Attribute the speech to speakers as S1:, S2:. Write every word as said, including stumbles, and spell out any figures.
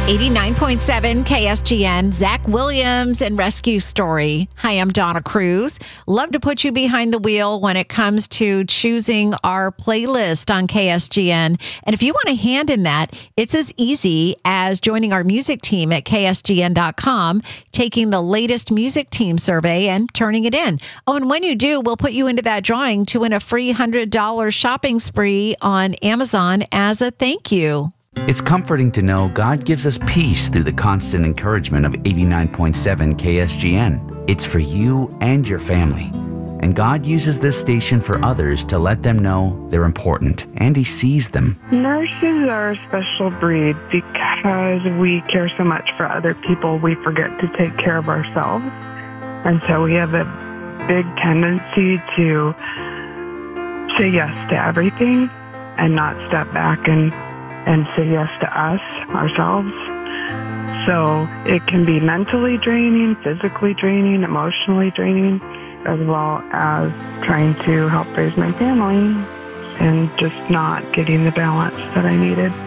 S1: eighty-nine point seven K S G N, Zach Williams and Rescue Story. Hi, I'm Donna Cruz. Love to put you behind the wheel when it comes to choosing our playlist on K S G N. And if you want a hand in that, it's as easy as joining our music team at K S G N dot com, taking the latest music team survey and turning it in. Oh, and when you do, we'll put you into that drawing to win a free one hundred dollars shopping spree on Amazon as a thank you.
S2: It's comforting to know God gives us peace through the constant encouragement of eighty-nine point seven K S G N. It's for you and your family. And God uses this station for others to let them know they're important, and He sees them.
S3: Nurses are a special breed because we care so much for other people, we forget to take care of ourselves. And so we have a big tendency to say yes to everything and not step back and and say yes to us, ourselves. So it can be mentally draining, physically draining, emotionally draining, as well as trying to help raise my family and just not getting the balance that I needed.